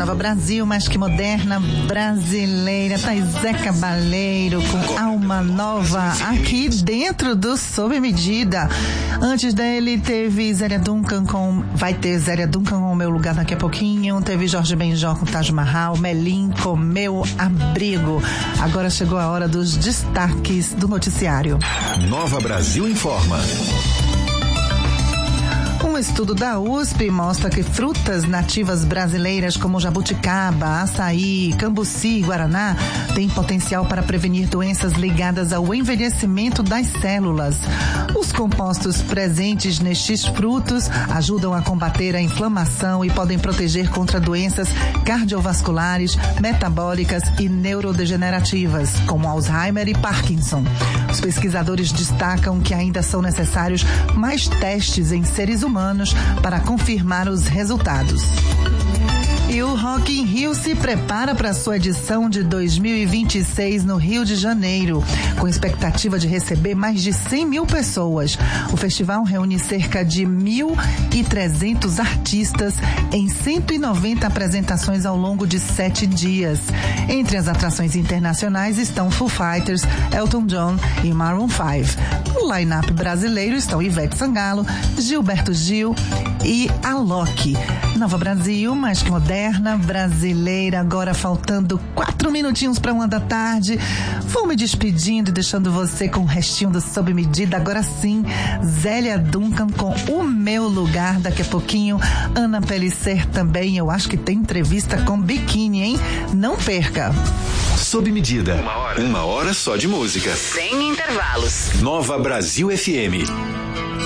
Nova Brasil, mais que moderna, brasileira. Tá Zé Cabaleiro com Alma Nova aqui dentro do Sob Medida. Antes dele teve Zélia Duncan com... Vai ter Zélia Duncan com O Meu Lugar daqui a pouquinho. Teve Jorge Benjor com Taj Mahal, Melim com Meu Abrigo. Agora chegou a hora dos destaques do noticiário. Nova Brasil informa. Um estudo da USP mostra que frutas nativas brasileiras como jabuticaba, açaí, cambuci e guaraná têm potencial para prevenir doenças ligadas ao envelhecimento das células. Os compostos presentes nestes frutos ajudam a combater a inflamação e podem proteger contra doenças cardiovasculares, metabólicas e neurodegenerativas, como Alzheimer e Parkinson. Os pesquisadores destacam que ainda são necessários mais testes em seres humanos para confirmar os resultados. E o Rock in Rio se prepara para sua edição de 2026 no Rio de Janeiro, com expectativa de receber mais de 100 mil pessoas. O festival reúne cerca de 1.300 artistas em 190 apresentações ao longo de 7 dias. Entre as atrações internacionais estão Foo Fighters, Elton John e Maroon 5. No line-up brasileiro estão Ivete Sangalo, Gilberto Gil e Alok. Nova Brasil, mais que moderna, brasileira, agora faltando 4 minutinhos para 1 da tarde. Vou me despedindo e deixando você com o restinho do Sob Medida. Agora sim, Zélia Duncan com O Meu Lugar. Daqui a pouquinho, Ana Pellicer também. Eu acho que tem entrevista com Biquíni, hein? Não perca. Sob Medida. Uma hora só de música. Sem intervalos. Nova Brasil FM.